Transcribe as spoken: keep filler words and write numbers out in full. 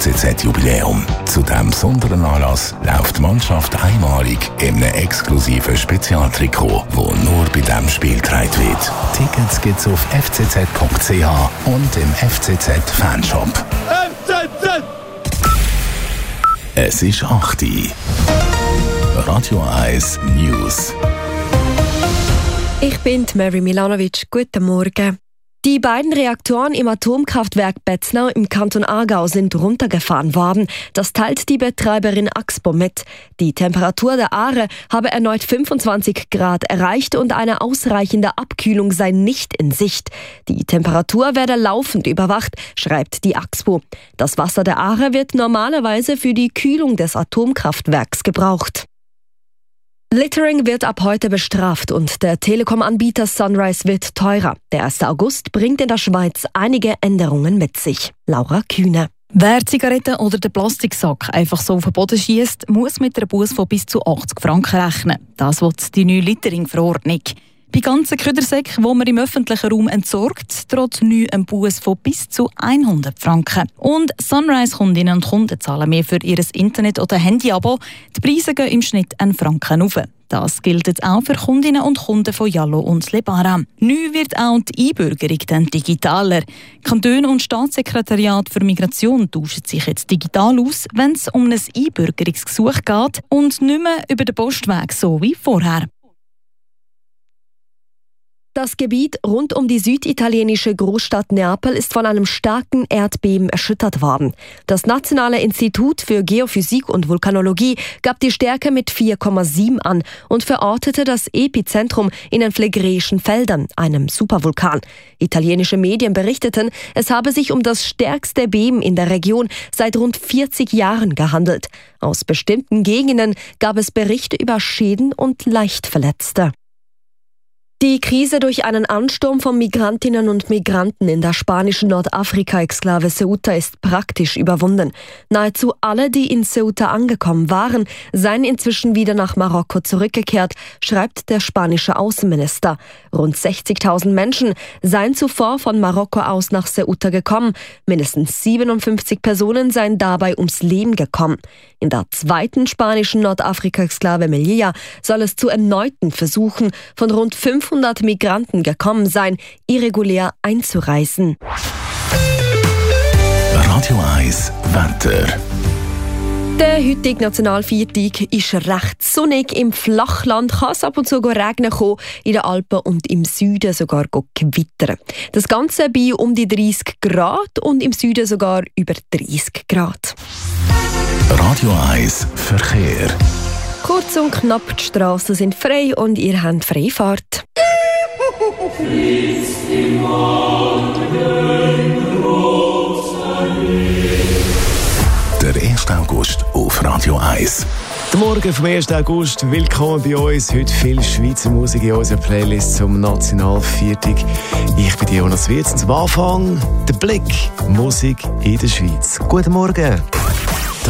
Z Z-Jubiläum. Zu diesem besonderen Anlass läuft die Mannschaft einmalig in einem exklusiven Spezialtrikot, das nur bei diesem Spiel getragen wird. Tickets gibt's auf f c z punkt c h und im F C Z-Fanshop. F C Z! Es ist acht Uhr. Radio eins News. Ich bin Mary Milanovic. Guten Morgen. Die beiden Reaktoren im Atomkraftwerk Betznau im Kanton Aargau sind runtergefahren worden. Das teilt die Betreiberin Axpo mit. Die Temperatur der Aare habe erneut fünfundzwanzig Grad erreicht und eine ausreichende Abkühlung sei nicht in Sicht. Die Temperatur werde laufend überwacht, schreibt die Axpo. Das Wasser der Aare wird normalerweise für die Kühlung des Atomkraftwerks gebraucht. Littering wird ab heute bestraft und der Telekom-Anbieter Sunrise wird teurer. Der erste August bringt in der Schweiz einige Änderungen mit sich. Laura Kühne. Wer Zigaretten oder den Plastiksack einfach so auf den Boden schiesst, muss mit einer Busse von bis zu achtzig Franken rechnen. Das will die neue Littering-Verordnung. Bei ganzen Ködersäcken, die man im öffentlichen Raum entsorgt, droht neu ein Buß von bis zu hundert Franken. Und Sunrise-Kundinnen und Kunden zahlen mehr für ihr Internet- oder Handy-Abo. Die Preise gehen im Schnitt einen Franken rauf. Das gilt auch für Kundinnen und Kunden von Yallo und Lebara. Neu wird auch die Einbürgerung dann digitaler. Kantone und Staatssekretariat für Migration tauschen sich jetzt digital aus, wenn es um ein Einbürgerungsgesuch geht und nicht mehr über den Postweg, so wie vorher. Das Gebiet rund um die süditalienische Großstadt Neapel ist von einem starken Erdbeben erschüttert worden. Das Nationale Institut für Geophysik und Vulkanologie gab die Stärke mit vier Komma sieben an und verortete das Epizentrum in den Phlegräischen Feldern, einem Supervulkan. Italienische Medien berichteten, es habe sich um das stärkste Beben in der Region seit rund vierzig Jahren gehandelt. Aus bestimmten Gegenden gab es Berichte über Schäden und Leichtverletzte. Die Krise durch einen Ansturm von Migrantinnen und Migranten in der spanischen Nordafrika-Exklave Ceuta ist praktisch überwunden. Nahezu alle, die in Ceuta angekommen waren, seien inzwischen wieder nach Marokko zurückgekehrt, schreibt der spanische Außenminister. Rund sechzigtausend Menschen seien zuvor von Marokko aus nach Ceuta gekommen. Mindestens siebenundfünfzig Personen seien dabei ums Leben gekommen. In der zweiten spanischen Nordafrika-Exklave Melilla soll es zu erneuten Versuchen von rund fünfhundert Migranten gekommen sein, irregulär einzureisen. Radio eins Wetter. Der heutige Nationalviertag ist recht sonnig. Im Flachland kann es ab und zu regnen kommen, in den Alpen und im Süden sogar gewittern. Das Ganze bei um die dreißig Grad und im Süden sogar über dreißig Grad. Radio eins Verkehr. Kurz und knapp, die Strassen sind frei und ihr habt Freifahrt. Der erste August auf Radio eins. Der Morgen vom ersten August. Willkommen bei uns. Heute viel Schweizer Musik in unserer Playlist zum Nationalviertag. Ich bin Jonas Wirz. Zum Anfang der Blick. Musik in der Schweiz. Guten Morgen.